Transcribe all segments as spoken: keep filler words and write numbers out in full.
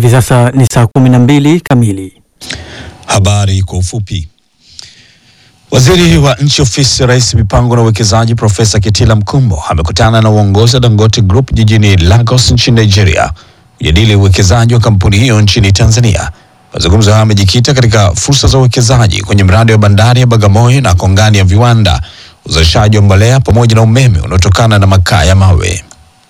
Hivi sasa ni saa kumi na mbili kamili. Habari kwa ufupi. Waziri wa Nchi Ofisi ya Rais Mipango na Uwekezaji Profesa Kitila Mkumbo amekutana na uongozi wa Dangote Group jijini Lagos nchini Nigeria kujadili uwekezaji wa kampuni hiyo nchini Tanzania. Mazungumzo hayo yamejikita katika fursa za uwekezaji kwenye mradi wa bandari ya Bagamoyo na kongani ya viwanda, uzalishaji wa mbolea pamoja na umeme unaotokana na makaa ya mawe.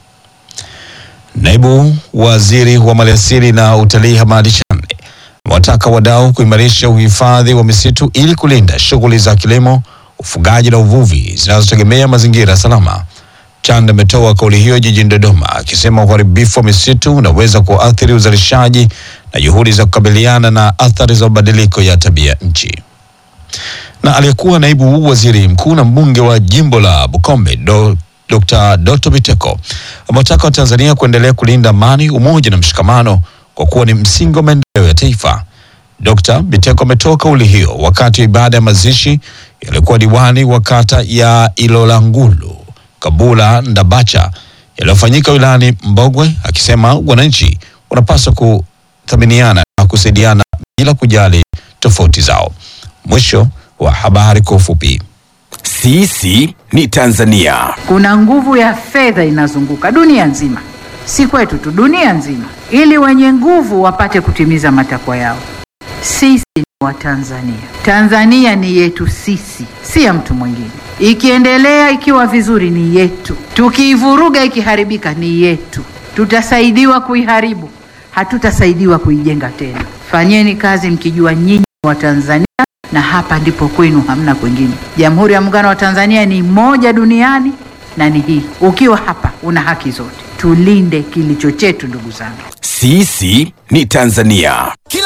Naibu Waziri wa Maliasili na Utalii Hamadi Chande amewataka wadau kuimarisha uhifadhi wa misitu ili kulinda shughuli za kilimo, ufugaji na uvuvi zinazotegemea mazingira salama. Chande ametoa kauli hiyo jijini Dodoma akisema uharibifu wa misitu unaweza kuathiri uzalishaji na juhudi za kukabiliana na athari za mabadiliko ya tabia nchi. Na aliyekuwa naibu waziri mkuu na mbunge wa jimbo la Bukombe do Dokta Doto Biteko amewataka wa Tanzania kuendelea kulinda amani, umoja na mshikamano kwa kuwa ni msingi wa maendeleo ya taifa. Dokta Biteko ametoa kauli hiyo wakati wa ibada ya mazishi yalikuwa diwani wa kata ya Ilolangulu, Kabula Ndabacha yaliyofanyika wilayani Mbogwe, akisema wananchi wanapaswa kuthaminiana na kusaidiana bila kujali tofauti zao. Mwisho wa habari kwa ufupi. Sisi ni Tanzania. Kuna nguvu ya fedha inazunguka dunia nzima, si kwetu tu, dunia nzima, ili wenye nguvu wapate kutimiza matakwa yao. Sisi ni wa Tanzania. Tanzania ni yetu sisi, si ya mtu mwingine. Ikiendelea ikiwa vizuri ni yetu, tukiivuruga ikiharibika ni yetu. Tutasaidiwa kuiharibu, hatutasaidiwa kuijenga tena. Fanyeni kazi mkijua nyinyi wa Tanzania na hapa ndipo kwenu, hamna kwingine. Jamhuri ya Muungano wa Tanzania ni moja duniani na ni hii. Ukiwa hapa una haki zote. Tulinde kilicho chetu, ndugu zangu. Sisi ni Tanzania.